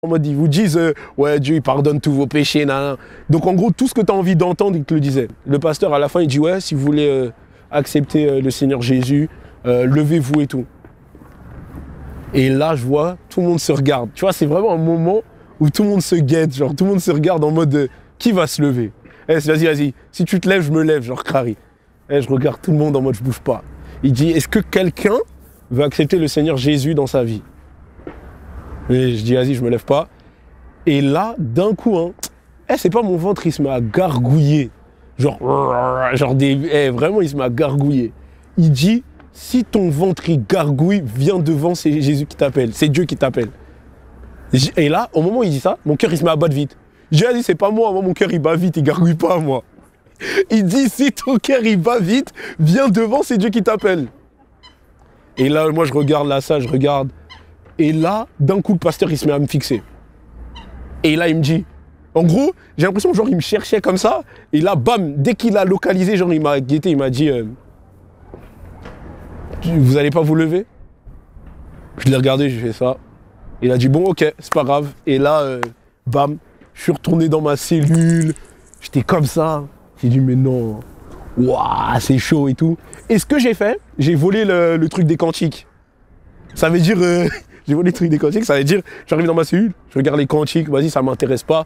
En mode, ils vous disent, ouais, Dieu, il pardonne tous vos péchés, nan. Donc, en gros, tout ce que tu as envie d'entendre, il te le disait. Le pasteur, à la fin, il dit, ouais, si vous voulez accepter le Seigneur Jésus, levez-vous et tout. Et là, je vois, tout le monde se regarde. Tu vois, c'est vraiment un moment où tout le monde se guette, genre, tout le monde se regarde en mode, qui va se lever? Vas-y, vas-y, si tu te lèves, je me lève, genre, Crary. Je regarde tout le monde en mode, je bouge pas. Il dit, est-ce que quelqu'un veut accepter le Seigneur Jésus dans sa vie? Et je dis, vas-y, je me lève pas. Et là, d'un coup, hein, c'est pas mon ventre, il se met à gargouiller. Genre vraiment, il se met à gargouiller. Il dit, si ton ventre, il gargouille, viens devant, c'est Jésus qui t'appelle, c'est Dieu qui t'appelle. Et là, au moment où il dit ça, mon cœur, il se met à battre vite. Je dis, vas-y, c'est pas moi, mon cœur, il bat vite, il gargouille pas, moi. Il dit, si ton cœur, il bat vite, viens devant, c'est Dieu qui t'appelle. Et là, moi, je regarde là, ça, je regarde. Et là, d'un coup, le pasteur, il se met à me fixer. Et là, il me dit, en gros, j'ai l'impression, genre, il me cherchait comme ça. Et là, bam, dès qu'il a localisé, genre, il m'a guetté, il m'a dit, vous allez pas vous lever? Je l'ai regardé, j'ai fait ça. Il a dit, bon, ok, c'est pas grave. Et là, bam, je suis retourné dans ma cellule. J'étais comme ça. J'ai dit, mais non, waouh, c'est chaud et tout. Et ce que j'ai fait, j'ai volé le truc des cantiques. Ça veut dire, j'ai volé le truc des cantiques, ça veut dire, j'arrive dans ma cellule, je regarde les cantiques, vas-y, ça m'intéresse pas.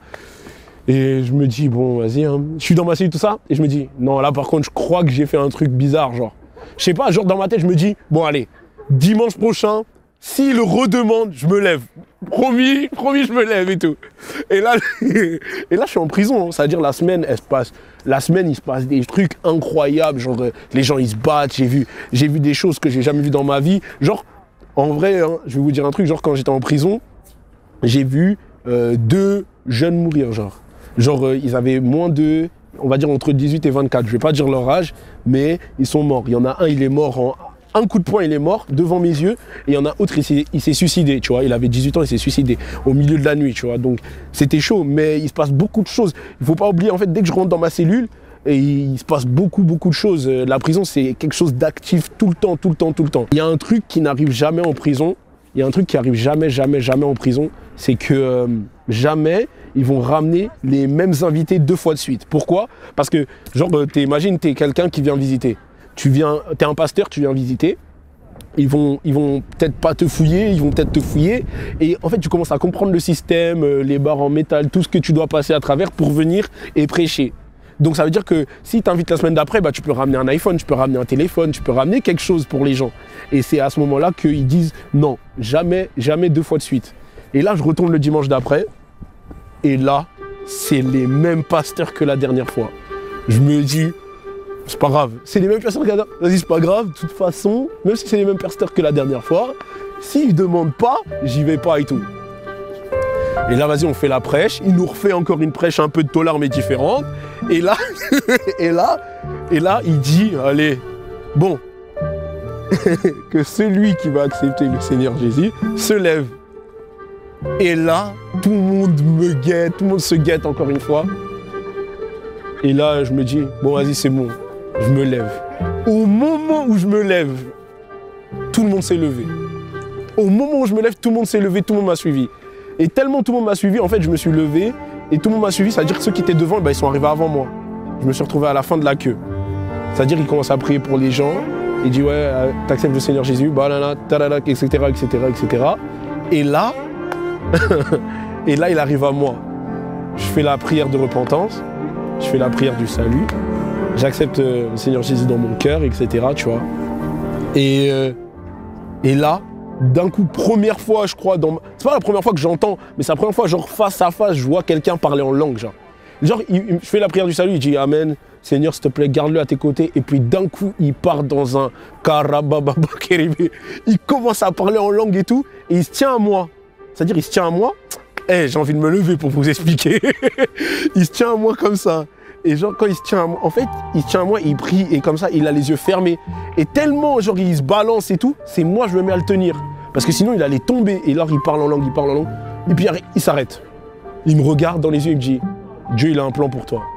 Et je me dis, bon, vas-y, hein. Je suis dans ma cellule, tout ça, et je me dis, non, là, par contre, je crois que j'ai fait un truc bizarre, genre. Je sais pas, genre, dans ma tête, je me dis, bon, allez, dimanche prochain, s'il le redemande, je me lève. Promis, je me lève et tout. Et là, je suis en prison, hein. Ça veut dire, la semaine, il se passe des trucs incroyables, genre, les gens, ils se battent, j'ai vu des choses que j'ai jamais vues dans ma vie, genre, en vrai, hein, je vais vous dire un truc, genre quand j'étais en prison, j'ai vu 2 jeunes mourir, genre. Ils avaient moins de, on va dire entre 18 et 24, je vais pas dire leur âge, mais ils sont morts. Il y en a un, il est mort en un coup de poing, il est mort devant mes yeux, et il y en a autre, il s'est suicidé, tu vois. Il avait 18 ans, il s'est suicidé au milieu de la nuit, tu vois. Donc c'était chaud, mais il se passe beaucoup de choses. Il faut pas oublier, en fait, dès que je rentre dans ma cellule, et il se passe beaucoup de choses. La prison, c'est quelque chose d'actif tout le temps. Il y a un truc qui n'arrive jamais en prison. Il y a un truc qui arrive jamais en prison. C'est que jamais ils vont ramener les mêmes invités 2 fois de suite. Pourquoi? Parce que, genre, imagine, t'es quelqu'un qui vient visiter. T'es un pasteur, tu viens visiter. Ils vont peut-être pas te fouiller, ils vont peut-être te fouiller. Et en fait, tu commences à comprendre le système, les barres en métal, tout ce que tu dois passer à travers pour venir et prêcher. Donc ça veut dire que si tu invites la semaine d'après, bah, tu peux ramener un iPhone, tu peux ramener un téléphone, tu peux ramener quelque chose pour les gens. Et c'est à ce moment-là qu'ils disent non, jamais 2 fois de suite. Et là, je retourne le dimanche d'après. Et là, c'est les mêmes pasteurs que la dernière fois. Je me dis, c'est pas grave. C'est les mêmes pasteurs que la dernière fois. Vas-y, c'est pas grave. De toute façon, même si c'est les mêmes pasteurs que la dernière fois, s'ils ne demandent pas, j'y vais pas et tout. Et là, vas-y, on fait la prêche. Il nous refait encore une prêche un peu de tolard, mais différente. Et là, et là, il dit, allez, bon, que celui qui va accepter le Seigneur Jésus se lève. Et là, tout le monde me guette, tout le monde se guette encore une fois. Et là, je me dis, bon, vas-y, c'est bon, je me lève. Au moment où je me lève, tout le monde s'est levé. Au moment où je me lève, tout le monde s'est levé, tout le monde m'a suivi. Et tellement tout le monde m'a suivi, en fait, je me suis levé et tout le monde m'a suivi. C'est-à-dire que ceux qui étaient devant, ils sont arrivés avant moi. Je me suis retrouvé à la fin de la queue. C'est-à-dire qu'ils commencent à prier pour les gens. Il dit, ouais, t'acceptes le Seigneur Jésus, etc., etc. Et là, il arrive à moi. Je fais la prière de repentance, je fais la prière du salut, j'accepte le Seigneur Jésus dans mon cœur, etc., tu vois. Et là, d'un coup, première fois, je crois, c'est pas la première fois que j'entends, mais c'est la première fois, genre face à face, je vois quelqu'un parler en langue, genre. Je fais la prière du salut, il dit Amen, Seigneur, s'il te plaît, garde-le à tes côtés. Et puis d'un coup, il part dans un karabababa kéribé. Il commence à parler en langue et tout, et il se tient à moi. C'est-à-dire, il se tient à moi. J'ai envie de me lever pour vous expliquer. Il se tient à moi comme ça. Et genre, quand il se tient à moi, en fait, il se tient à moi, il prie, et comme ça, il a les yeux fermés. Et tellement, genre, il se balance et tout, c'est moi, je me mets à le tenir. Parce que sinon, il allait tomber. Et là, il parle en langue. Et puis, il s'arrête. Il me regarde dans les yeux, il me dit, Dieu, il a un plan pour toi.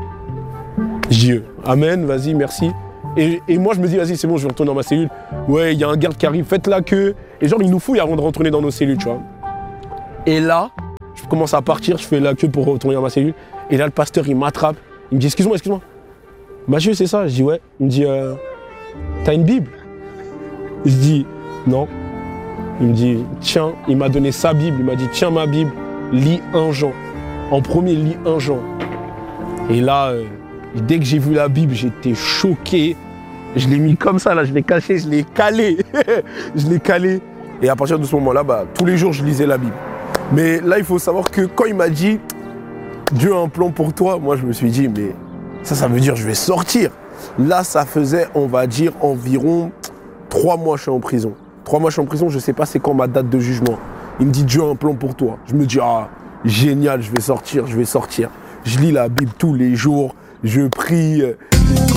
Je dis, Amen, vas-y, merci. Et moi, je me dis, vas-y, c'est bon, je vais retourner dans ma cellule. Ouais, il y a un garde qui arrive, faites la queue. Et genre, il nous fouille avant de retourner dans nos cellules, tu vois. Et là, Je commence à partir, je fais la queue pour retourner à ma cellule. Et là, le pasteur, il m'attrape. Il me dit, excuse-moi. Mathieu, c'est ça? Je dis, ouais. Il me dit, t'as une Bible? Je dis, non. Il me dit, tiens, il m'a donné sa Bible. Il m'a dit, tiens ma Bible, lis 1 Jean. En premier, lis 1 Jean. Et là, dès que j'ai vu la Bible, j'étais choqué. Je l'ai mis comme ça, là, je l'ai caché, je l'ai calé. Je l'ai calé. Et à partir de ce moment-là, tous les jours, je lisais la Bible. Mais là, il faut savoir que quand il m'a dit, Dieu a un plan pour toi, moi, je me suis dit, mais ça veut dire je vais sortir. Là, ça faisait, on va dire, environ 3 mois que je suis en prison. 3 mois que je suis en prison, je ne sais pas c'est quand ma date de jugement. Il me dit, Dieu a un plan pour toi. Je me dis, ah, génial, je vais sortir. Je lis la Bible tous les jours, je prie.